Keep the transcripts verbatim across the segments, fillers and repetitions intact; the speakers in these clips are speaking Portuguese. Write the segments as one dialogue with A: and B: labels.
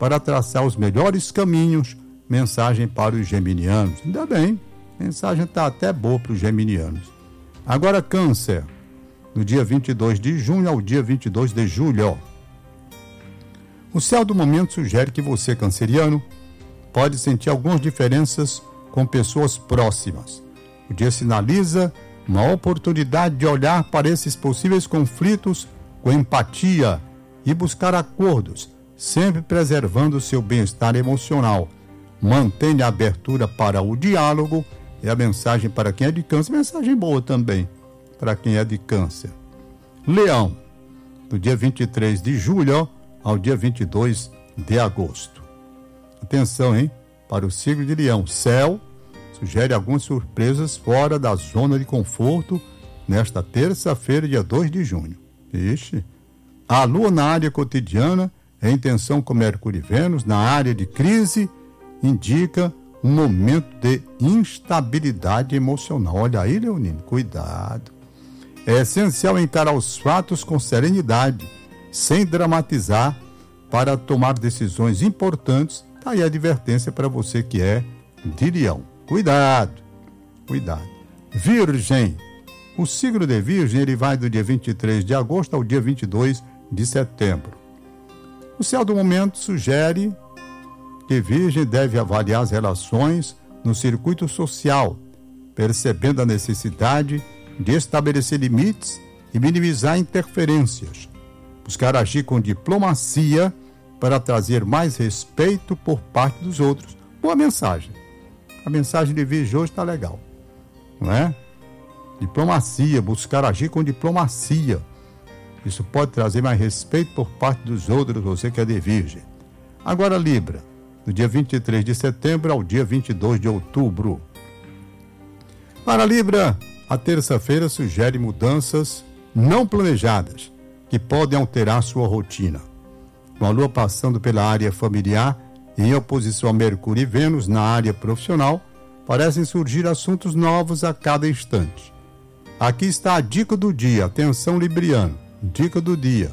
A: para traçar os melhores caminhos. Mensagem para os geminianos. Ainda bem, a mensagem está até boa para os geminianos. Agora, Câncer, do dia vinte e dois de junho ao dia vinte e dois de julho. O céu do momento sugere que você, canceriano, pode sentir algumas diferenças com pessoas próximas. O dia sinaliza uma oportunidade de olhar para esses possíveis conflitos com empatia e buscar acordos, sempre preservando o seu bem-estar emocional. Mantenha a abertura para o diálogo. É a mensagem para quem é de Câncer. Mensagem boa também para quem é de Câncer. Leão, do dia vinte e três de julho ao dia vinte e dois de agosto. Atenção, hein? Para o signo de Leão, céu sugere algumas surpresas fora da zona de conforto nesta terça-feira, dia dois de junho. Ixi. A lua na área cotidiana, em intenção com Mercúrio e Vênus, na área de crise, indica um momento de instabilidade emocional. Olha aí, Leonino, cuidado. É essencial encarar os fatos com serenidade, sem dramatizar, para tomar decisões importantes. Está aí a advertência para você que é de Leão. Cuidado, cuidado. Virgem, o signo de Virgem, ele vai do dia vinte e três de agosto ao dia vinte e dois de setembro. O céu do momento sugere que Virgem deve avaliar as relações no circuito social, percebendo a necessidade de estabelecer limites e minimizar interferências. Buscar agir com diplomacia para trazer mais respeito por parte dos outros. Boa mensagem. A mensagem de Virgem hoje está legal, não é? Diplomacia, buscar agir com diplomacia. Isso pode trazer mais respeito por parte dos outros, você que é de Virgem. Agora, Libra, do dia vinte e três de setembro ao dia vinte e dois de outubro. Para Libra, a terça-feira sugere mudanças não planejadas que podem alterar sua rotina. Com a Lua passando pela área familiar e em oposição a Mercúrio e Vênus na área profissional, parecem surgir assuntos novos a cada instante. Aqui está a dica do dia. Atenção, libriano. Dica do dia.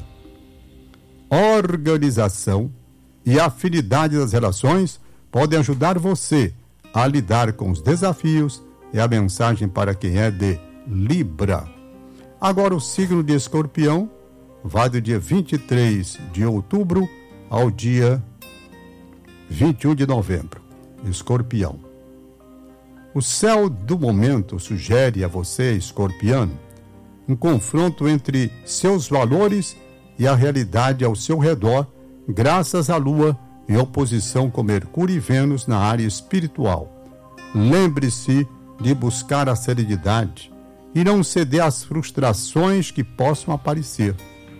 A: Organização e afinidade das relações podem ajudar você a lidar com os desafios. É a mensagem para quem é de Libra. Agora o signo de Escorpião vai do dia vinte e três de outubro ao dia vinte e um de novembro. Escorpião. O céu do momento sugere a você, escorpiano, um confronto entre seus valores e a realidade ao seu redor, graças à Lua em oposição com Mercúrio e Vênus na área espiritual. Lembre-se de buscar a serenidade e não ceder às frustrações que possam aparecer.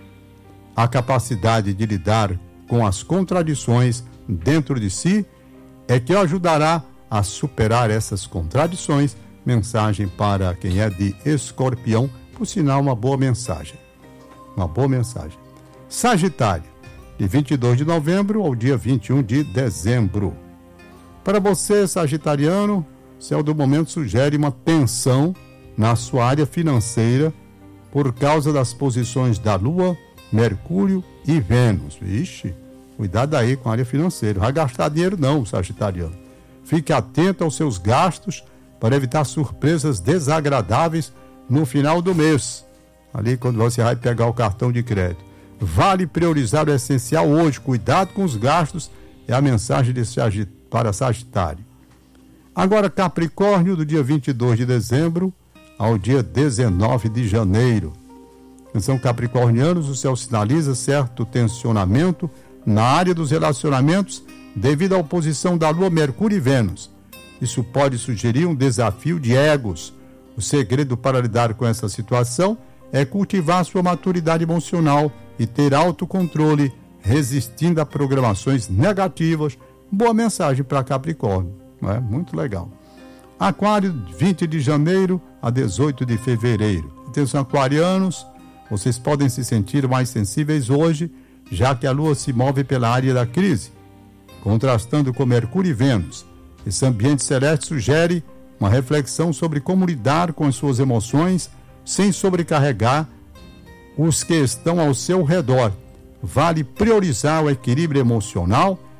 A: A capacidade de lidar com as contradições dentro de si é que ajudará a superar essas contradições. Mensagem para quem é de Escorpião, por sinal, uma boa mensagem. Uma boa mensagem. Sagitário, de vinte e dois de novembro ao dia vinte e um de dezembro. Para você, sagitariano, o céu do momento sugere uma tensão na sua área financeira por causa das posições da Lua, Mercúrio e Vênus. Vixe, cuidado aí com a área financeira. Não vai gastar dinheiro não, sagitariano. Fique atento aos seus gastos para evitar surpresas desagradáveis no final do mês. Ali quando você vai pegar o cartão de crédito. Vale priorizar o essencial hoje. Cuidado com os gastos. É a mensagem de Sagit- para Sagitário. Agora, Capricórnio, do dia vinte e dois de dezembro ao dia dezenove de janeiro. Atenção, capricornianos, o céu sinaliza certo tensionamento na área dos relacionamentos devido à oposição da Lua, Mercúrio e Vênus. Isso pode sugerir um desafio de egos. O segredo para lidar com essa situação é cultivar sua maturidade emocional e ter autocontrole, resistindo a programações negativas. Boa mensagem para Capricórnio, não é? Muito legal. Aquário, vinte de janeiro a dezoito de fevereiro. Atenção, aquarianos, vocês podem se sentir mais sensíveis hoje, já que a Lua se move pela área da crise, contrastando com Mercúrio e Vênus. Esse ambiente celeste sugere uma reflexão sobre como lidar com as suas emoções sem sobrecarregar os que estão ao seu redor. Vale priorizar o equilíbrio emocional